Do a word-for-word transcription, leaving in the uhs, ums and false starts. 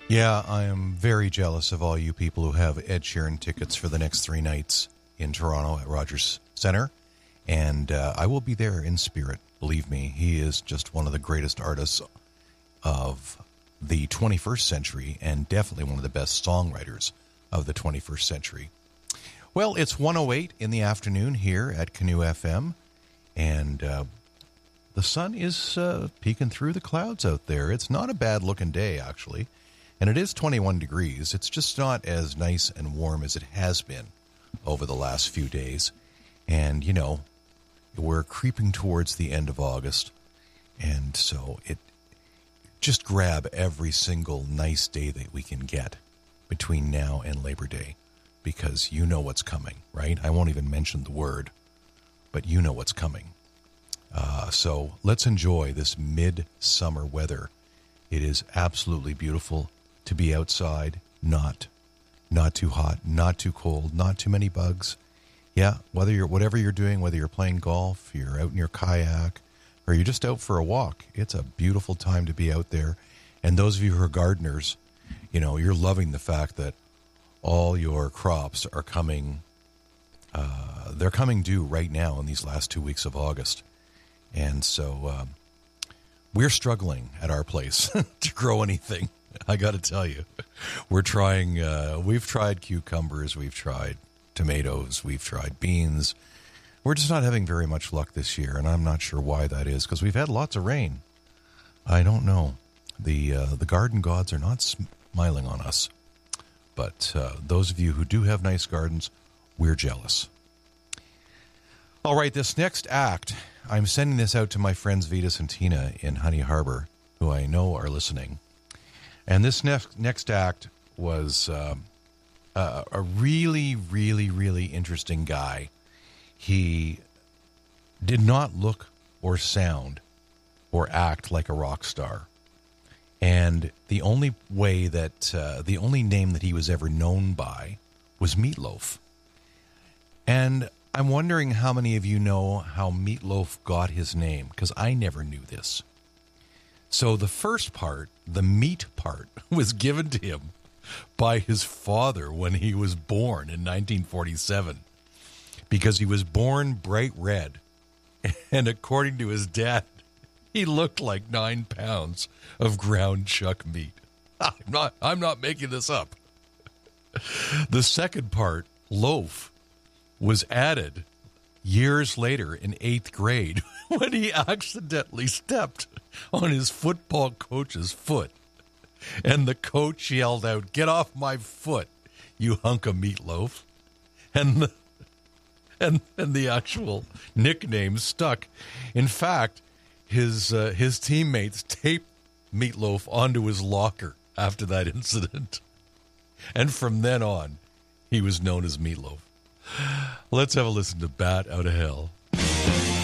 Yeah, I am very jealous of all you people who have Ed Sheeran tickets for the next three nights in Toronto at Rogers Centre. And uh, I will be there in spirit. Believe me, he is just one of the greatest artists of the twenty-first century and definitely one of the best songwriters of the twenty-first century. Well, it's one oh eight in the afternoon here at Canoe F M, and uh, the sun is uh, peeking through the clouds out there. It's not a bad-looking day, actually, and it is twenty-one degrees. It's just not as nice and warm as it has been over the last few days. And, you know, we're creeping towards the end of August, and so it just grab every single nice day that we can get between now and Labor Day, because you know what's coming, right? I won't even mention the word, but you know what's coming. Uh, so let's enjoy this mid-summer weather. It is absolutely beautiful to be outside, not not too hot, not too cold, not too many bugs. Yeah, whether you're whatever you're doing, whether you're playing golf, you're out in your kayak, or you're just out for a walk, it's a beautiful time to be out there. And those of you who are gardeners, you know, you're loving the fact that all your crops are coming, uh, they're coming due right now in these last two weeks of August. And so um, we're struggling at our place to grow anything. I got to tell you, we're trying, uh, we've tried cucumbers, we've tried tomatoes, we've tried beans. We're just not having very much luck this year, and I'm not sure why that is, because we've had lots of rain. I don't know. The uh, the garden gods are not smiling on us. But uh, those of you who do have nice gardens, we're jealous. All right, this next act, I'm sending this out to my friends Vitas and Tina in Honey Harbor, who I know are listening. And this next, next act was uh, uh, a really, really, really interesting guy. He did not look or sound or act like a rock star. And the only way that, uh, the only name that he was ever known by was Meatloaf. And I'm wondering how many of you know how Meatloaf got his name, because I never knew this. So the first part, the meat part, was given to him by his father when he was born in nineteen forty-seven. Because he was born bright red, and according to his dad, he looked like nine pounds of ground chuck meat. I'm not, I'm not making this up. The second part, loaf, was added years later in eighth grade when he accidentally stepped on his football coach's foot. And the coach yelled out, "Get off my foot, you hunk of meatloaf." And the And, and the actual nickname stuck. In fact, his uh, his teammates taped Meatloaf onto his locker after that incident. And from then on, he was known as Meatloaf. Let's have a listen to Bat Out of Hell.